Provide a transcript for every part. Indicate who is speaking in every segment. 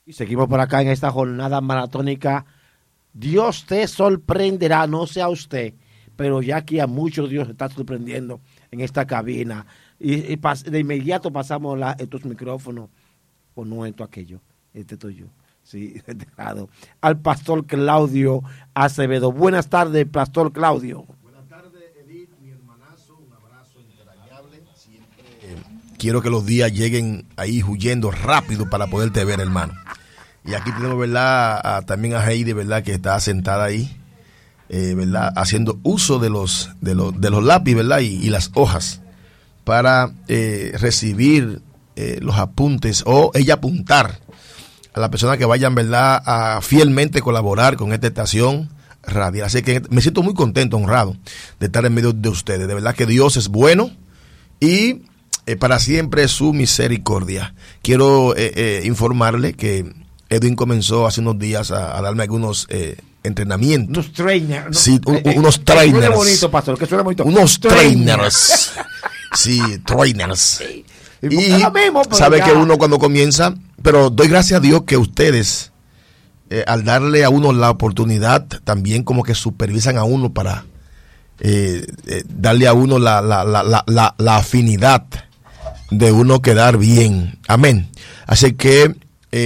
Speaker 1: Y seguimos por acá en esta jornada maratónica. Dios te sorprenderá, no sea usted, pero ya aquí a muchos Dios está sorprendiendo en esta cabina. Y de inmediato pasamos estos micrófonos, o no, esto, aquello, este estoy yo. Sí, al pastor Claudio Acevedo. Buenas tardes, pastor Claudio.
Speaker 2: Buenas tardes, Edith, mi hermanazo, un abrazo entrañable. Siempre quiero que los días lleguen ahí huyendo rápido para poderte ver, hermano. Y aquí tenemos, ¿verdad? También a Heidi, ¿verdad? Que está sentada ahí, ¿verdad? Haciendo uso de los lápices, ¿verdad? Y las hojas para recibir los apuntes o ella apuntar a las personas que vayan, ¿verdad?, a fielmente colaborar con esta estación radial. Así que me siento muy contento, honrado de estar en medio de ustedes. De verdad que Dios es bueno y para siempre su misericordia. Quiero informarle que Edwin comenzó hace unos días a darme algunos entrenamientos.
Speaker 1: Unos trainers.
Speaker 2: Sí, unos trainers.
Speaker 1: Suena bonito, pastor, que suena bonito.
Speaker 2: Unos trainers. Sí, trainers.
Speaker 1: Sí.
Speaker 2: Y sabe que uno cuando comienza, pero doy gracias a Dios que ustedes, al darle a uno la oportunidad, también como que supervisan a uno para darle a uno la afinidad de uno quedar bien. Amén. Así que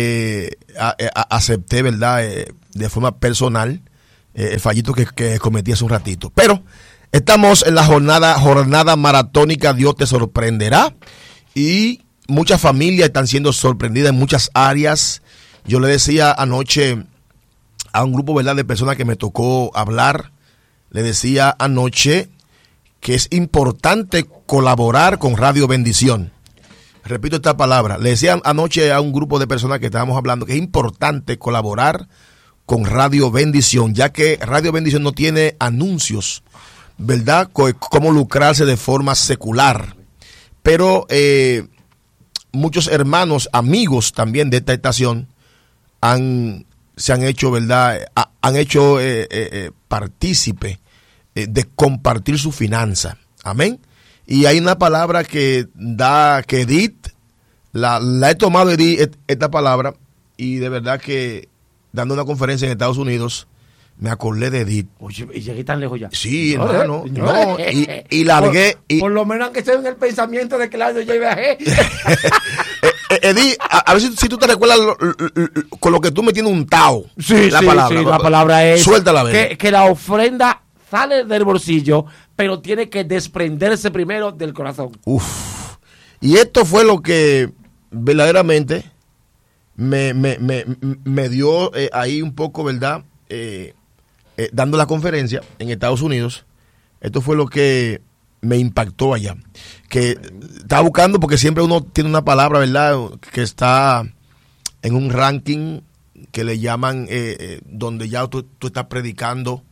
Speaker 2: acepté, ¿verdad?, de forma personal el fallito que cometí hace un ratito. Pero estamos en la jornada maratónica, Dios te sorprenderá. Y muchas familias están siendo sorprendidas en muchas áreas. Yo le decía anoche a un grupo, ¿verdad?, de personas que me tocó hablar, le decía anoche que es importante colaborar con Radio Bendición. Repito esta palabra. Le decía anoche a un grupo de personas que estábamos hablando que es importante colaborar con Radio Bendición, ya que Radio Bendición no tiene anuncios, ¿verdad?, cómo lucrarse de forma secular. Pero muchos hermanos, amigos también de esta estación se han hecho, ¿verdad?, han hecho partícipe de compartir su finanza. Amén. Y hay una palabra que Edith, la he tomado, Edith, esta palabra, y de verdad que dando una conferencia en Estados Unidos, me acordé de Edith.
Speaker 1: Oye, ¿y llegué tan lejos ya?
Speaker 2: Sí, hermano. No, y largué.
Speaker 1: Por lo menos que esté en el pensamiento de Claudio lleve a
Speaker 2: Edith, a ver si tú te recuerdas con lo que tú me tienes untado.
Speaker 1: Sí, la palabra. Sí, la palabra es
Speaker 2: suéltala, a
Speaker 1: que la ofrenda sale del bolsillo, pero tiene que desprenderse primero del corazón.
Speaker 2: Uf. Y esto fue lo que verdaderamente me dio ahí un poco, ¿verdad?, dando la conferencia en Estados Unidos. Esto fue lo que me impactó allá, que estaba buscando, porque siempre uno tiene una palabra, ¿verdad?, que está en un ranking que le llaman donde ya tú estás predicando